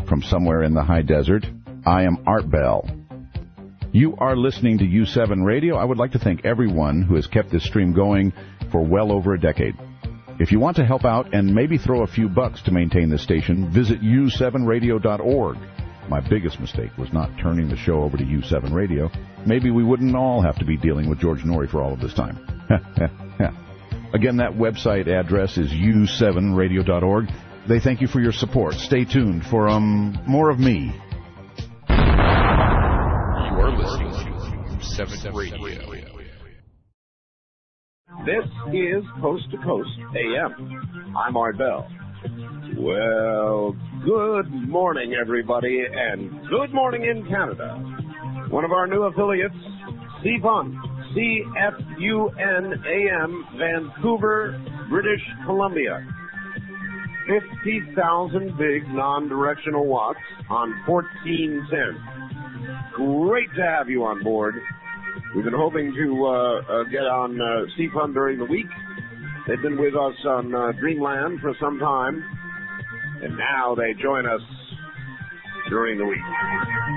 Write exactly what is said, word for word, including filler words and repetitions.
from somewhere in the high desert. I am Art Bell. You are listening to U seven Radio. I would like to thank everyone who has kept this stream going for well over a decade. If you want to help out and maybe throw a few bucks to maintain this station, visit U seven radio dot org. My biggest mistake was not turning the show over to U seven Radio. Maybe we wouldn't all have to be dealing with George Noory for all of this time. Again, that website address is U seven radio dot org. They thank you for your support. Stay tuned for um more of me. You are listening to U seven Radio. This is Coast to Coast A M. I'm Art Bell. Well, good morning, everybody, and good morning in Canada. One of our new affiliates, C F U N, C F U N A M, Vancouver, British Columbia. fifty thousand big non-directional watts on fourteen cents. Great to have you on board. We've been hoping to uh, uh, get on uh, C F U N during the week. They've been with us on uh, Dreamland for some time, and now they join us during the week.